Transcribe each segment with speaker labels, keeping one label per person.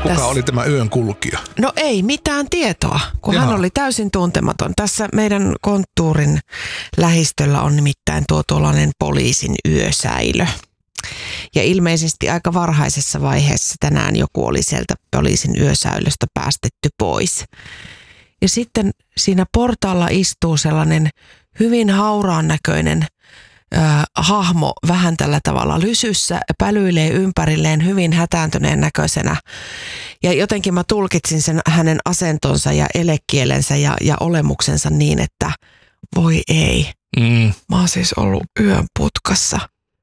Speaker 1: Kuka oli tämä yön kulkija?
Speaker 2: No ei mitään tietoa, kun
Speaker 1: Jaha.
Speaker 2: hän oli täysin tuntematon. Tässä meidän konttuurin lähistöllä on nimittäin tuollainen poliisin yösäilö. Ja ilmeisesti aika varhaisessa vaiheessa tänään joku oli sieltä poliisin yösäilöstä päästetty pois. Ja sitten siinä portaalla istuu sellainen hyvin hauraan näköinen hahmo vähän tällä tavalla lysyssä, pälyilee ympärilleen hyvin hätääntyneen näköisenä. Ja jotenkin mä tulkitsin sen hänen asentonsa ja elekielensä ja olemuksensa niin, että voi ei. Mä oon siis ollut yön putkassa.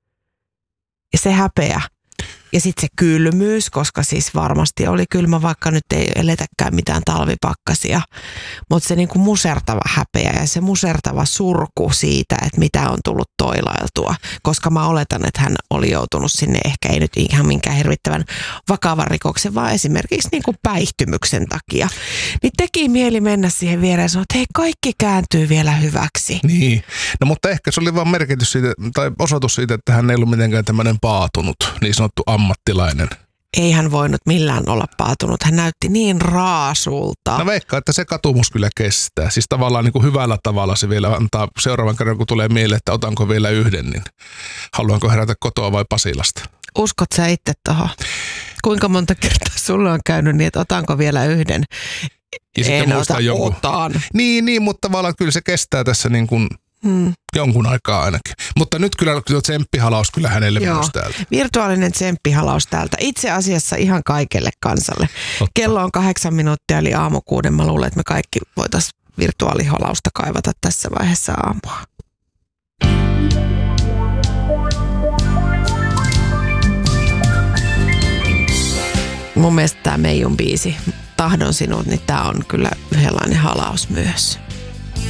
Speaker 2: Ja se häpeä. Ja sitten se kylmyys, koska siis varmasti oli kylmä, vaikka nyt ei eletäkään mitään talvipakkasia. Mutta se niinku musertava häpeä ja se musertava surku siitä, että mitä on tullut toilailtua. Koska mä oletan, että hän oli joutunut sinne ehkä ei nyt ihan minkään hirvittävän vakavan rikoksen, vaan esimerkiksi niinku päihtymyksen takia. Niin teki mieli mennä siihen viereen ja sanoa, että hei, kaikki kääntyy vielä hyväksi.
Speaker 1: Niin, no mutta ehkä se oli vaan merkitys siitä, tai osoitus siitä, että hän ei ollut mitenkään tämmöinen paatunut, niin sanottu ammattilainen.
Speaker 2: Ei hän voinut millään olla paatunut. Hän näytti niin raasulta.
Speaker 1: No veikkaa, että se katumus kyllä kestää. Siis tavallaan niin kuin hyvällä tavalla se vielä antaa seuraavan kerran, kun tulee mieleen, että otanko vielä yhden, niin haluanko herätä kotoa vai Pasilasta.
Speaker 2: Uskot sä itse tohon? Kuinka monta kertaa sulla on käynyt niin, että otanko vielä yhden?
Speaker 1: Ja sitten muistaa jonkun.
Speaker 2: Otan.
Speaker 1: Niin, mutta tavallaan kyllä se kestää tässä niin kuin jonkun aikaa ainakin. Mutta nyt kyllä tsemppihalaus kyllä hänelle myös täältä.
Speaker 2: Virtuaalinen tsemppihalaus täältä. Itse asiassa ihan kaikelle kansalle.
Speaker 1: Totta.
Speaker 2: Kello on 8 minuuttia eli aamu 6. Mä luulen, että me kaikki voitaisiin virtuaalihalausta kaivata tässä vaiheessa aamua. Mun mielestä tämä Meijun biisi, Tahdon sinut, niin tää on kyllä yhdenlainen halaus myös.